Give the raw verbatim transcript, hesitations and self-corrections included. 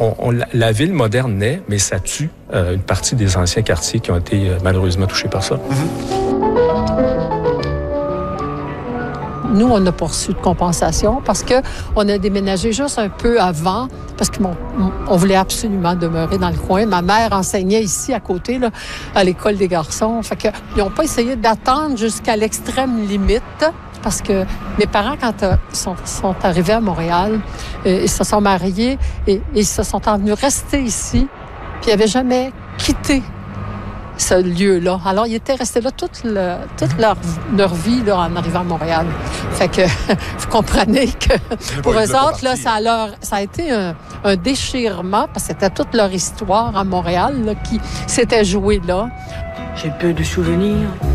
on, on, la, la ville moderne naît, mais ça tue euh, une partie des anciens quartiers qui ont été euh, malheureusement touchés par ça. Mm-hmm. Nous, on n'a pas reçu de compensation parce qu'on a déménagé juste un peu avant, parce qu'on on voulait absolument demeurer dans le coin. Ma mère enseignait ici, à côté, là, à l'école des garçons. Fait qu'ils n'ont pas essayé d'attendre jusqu'à l'extrême limite, parce que mes parents, quand euh, sont, sont arrivés à Montréal, euh, ils se sont mariés et, et ils se sont envenus rester ici, puis ils n'avaient jamais quitté ce lieu-là. Alors, ils étaient restés là toute, le, toute leur, leur vie là, en arrivant à Montréal. Fait que vous comprenez que pour eux autres, là, ça, a leur, ça a été un, un déchirement parce que c'était toute leur histoire à Montréal là, qui s'était jouée là. J'ai peu de souvenirs.